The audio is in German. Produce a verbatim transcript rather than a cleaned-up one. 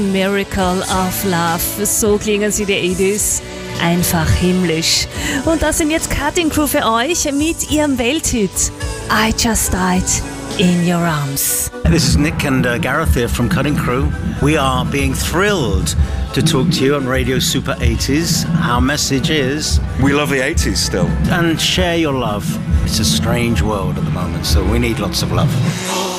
Miracle of Love, so klingen sie die achtziger. Einfach himmlisch. Und das sind jetzt Cutting Crew für euch mit ihrem Welthit I Just Died in Your Arms. This is Nick and uh, Gareth here from Cutting Crew. We are being thrilled to talk to you on Radio Super eighties. Our message is... we love the eighties still. And share your love. It's a strange world at the moment, so we need lots of love.